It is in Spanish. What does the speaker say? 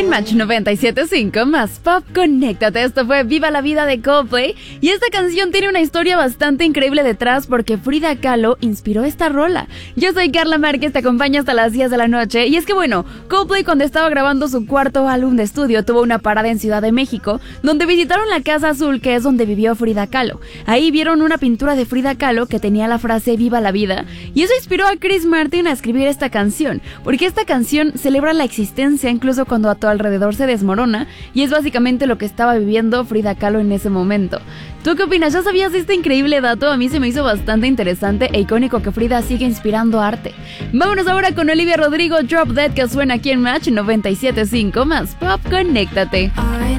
En Match 97.5 más pop, conéctate. Esto fue Viva la Vida de Coldplay. Y esta canción tiene una historia bastante increíble detrás porque Frida Kahlo inspiró esta rola. Yo soy Carla Márquez, te acompaño hasta las 10 de la noche. Y es que bueno, Coldplay cuando estaba grabando su cuarto álbum de estudio tuvo una parada en Ciudad de México, donde visitaron la Casa Azul, que es donde vivió Frida Kahlo. Ahí vieron una pintura de Frida Kahlo que tenía la frase Viva la Vida. Y eso inspiró a Chris Martin a escribir esta canción, porque esta canción celebra la existencia incluso cuando a tu alrededor se desmorona, y es básicamente lo que estaba viviendo Frida Kahlo en ese momento. ¿Tú qué opinas? ¿Ya sabías este increíble dato? A mí se me hizo bastante interesante e icónico que Frida sigue inspirando arte. Vámonos ahora con Olivia Rodrigo, Drop Dead, que suena aquí en Match 97.5 más pop, conéctate. I